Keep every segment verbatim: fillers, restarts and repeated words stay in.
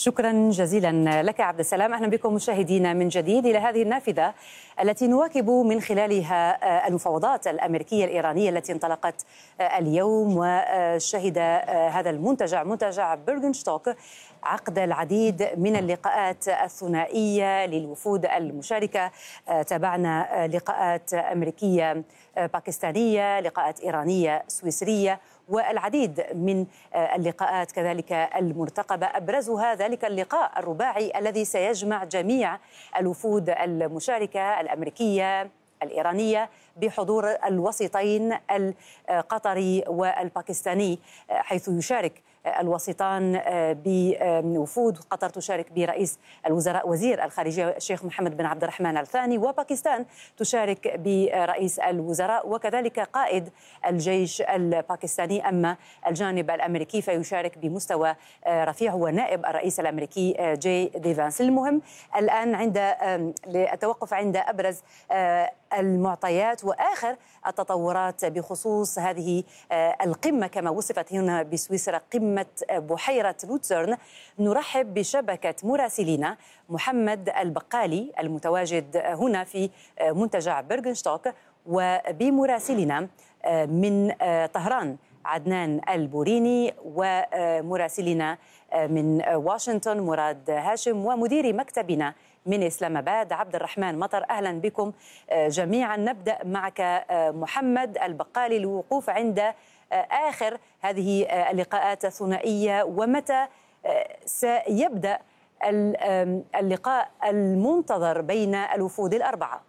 شكرا جزيلا لك عبد السلام. أهلا بكم مشاهدينا من جديد إلى هذه النافذة التي نواكب من خلالها المفاوضات الأمريكية الإيرانية التي انطلقت اليوم، وشهد هذا المنتجع منتجع بيرغنشتوك عقد العديد من اللقاءات الثنائية للوفود المشاركة. تابعنا لقاءات أمريكية باكستانية، لقاءات إيرانية سويسرية، والعديد من اللقاءات كذلك المرتقبة، أبرزها ذلك اللقاء الرباعي الذي سيجمع جميع الوفود المشاركة الأمركية الإيرانية بحضور الوسيطين القطري والباكستاني، حيث يشارك الوسيطان بوفود قطر تشارك برئيس الوزراء وزير الخارجية الشيخ محمد بن عبد الرحمن آل ثاني، وباكستان تشارك برئيس الوزراء وكذلك قائد الجيش الباكستاني. أما الجانب الأمريكي فيشارك بمستوى رفيع هو نائب الرئيس الأمريكي جي دي فانس. المهم الآن عند التوقف عند أبرز المعطيات وآخر التطورات بخصوص هذه القمة كما وصفت هنا بسويسرا، قمة بحيرة لوتسرن. نرحب بشبكة مراسلينا محمد البقالي المتواجد هنا في منتجع بيرغنشتوك، وبمراسلنا من طهران عدنان البوريني، ومراسلنا من واشنطن مراد هاشم، ومدير مكتبنا من إسلام آباد عبد الرحمن مطر. أهلا بكم جميعا. نبدأ معك محمد البقالي للوقوف عند آخر هذه اللقاءات الثنائية، ومتى سيبدأ اللقاء المنتظر بين الوفود الأربعة؟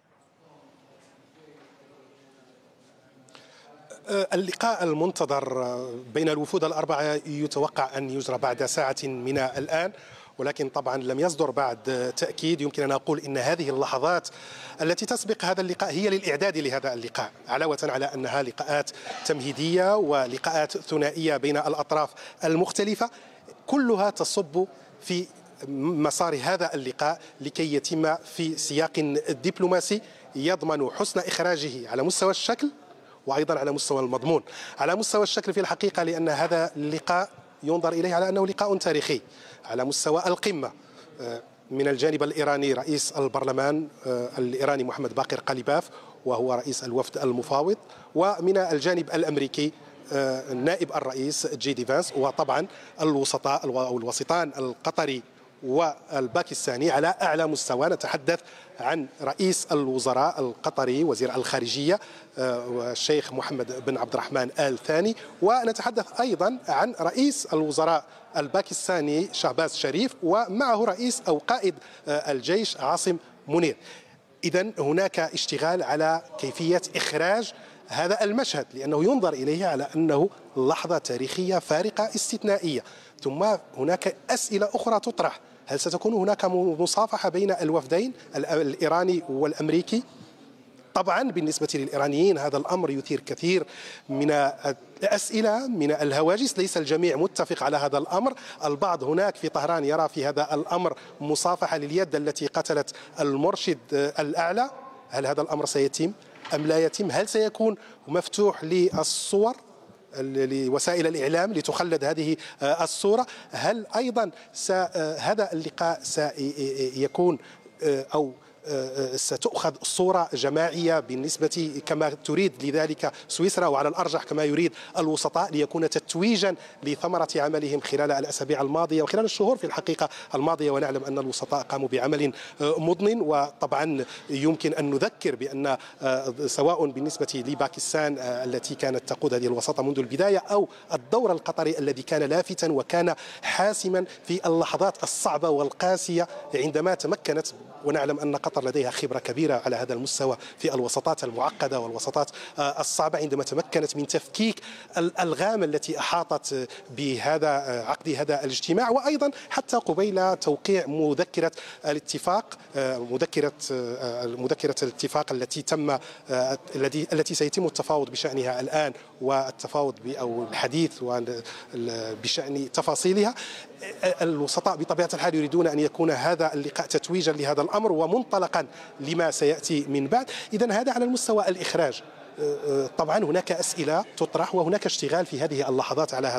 اللقاء المنتظر بين الوفود الأربعة يتوقع أن يجرى بعد ساعة من الآن، ولكن طبعا لم يصدر بعد تأكيد. يمكن أن أقول إن هذه اللحظات التي تسبق هذا اللقاء هي للإعداد لهذا اللقاء، علاوة على أنها لقاءات تمهيدية ولقاءات ثنائية بين الأطراف المختلفة، كلها تصب في مسار هذا اللقاء لكي يتم في سياق دبلوماسي يضمن حسن إخراجه على مستوى الشكل وأيضا على مستوى المضمون. على مستوى الشكل في الحقيقة لأن هذا اللقاء ينظر إليه على أنه لقاء تاريخي على مستوى القمة. من الجانب الإيراني رئيس البرلمان الإيراني محمد باقر قليباف وهو رئيس الوفد المفاوض، ومن الجانب الأمريكي نائب الرئيس جي دي فانس، وطبعا الوسطاء أو الوسيطان القطري والباكستاني على أعلى مستوى. نتحدث عن رئيس الوزراء القطري وزير الخارجية الشيخ محمد بن عبد الرحمن آل ثاني، ونتحدث أيضا عن رئيس الوزراء الباكستاني شهباز شريف، ومعه رئيس أو قائد الجيش عاصم منير. إذن هناك اشتغال على كيفية إخراج هذا المشهد، لأنه ينظر إليه على أنه لحظة تاريخية فارقة استثنائية. ثم هناك أسئلة أخرى تطرح: هل ستكون هناك مصافحة بين الوفدين الإيراني والأمريكي؟ طبعا بالنسبة للإيرانيين هذا الأمر يثير كثير من الأسئلة، من الهواجس. ليس الجميع متفق على هذا الأمر. البعض هناك في طهران يرى في هذا الأمر مصافحة لليد التي قتلت المرشد الأعلى. هل هذا الأمر سيتم أم لا يتم؟ هل سيكون مفتوح للصور لوسائل الإعلام لتخلد هذه الصورة؟ هل أيضا هذا اللقاء سيكون أو ستؤخذ صورة جماعية بالنسبة كما تريد لذلك سويسرا، وعلى الأرجح كما يريد الوسطاء، ليكون تتويجا لثمرة عملهم خلال الأسابيع الماضية وخلال الشهور في الحقيقة الماضية. ونعلم أن الوسطاء قاموا بعمل مضن. وطبعا يمكن أن نذكر بأن سواء بالنسبة لباكستان التي كانت تقود هذه الوساطة منذ البداية، أو الدور القطري الذي كان لافتا وكان حاسما في اللحظات الصعبة والقاسية عندما تمكنت، ونعلم أن قطر لديها خبرة كبيرة على هذا المستوى في الوساطات المعقدة والوساطات الصعبة، عندما تمكنت من تفكيك الألغام التي أحاطت بهذا عقد هذا الاجتماع، وأيضا حتى قبيل توقيع مذكرة الاتفاق مذكرة مذكرة الاتفاق التي تم التي التي سيتم التفاوض بشأنها الآن، والتفاوض أو الحديث بشأن تفاصيلها. الوسطاء بطبيعة الحال يريدون أن يكون هذا اللقاء تتويجا لهذا الأمر ومنطلقا لما سيأتي من بعد. إذن هذا على المستوى الإخراج. طبعا هناك أسئلة تطرح وهناك اشتغال في هذه اللحظات على هذا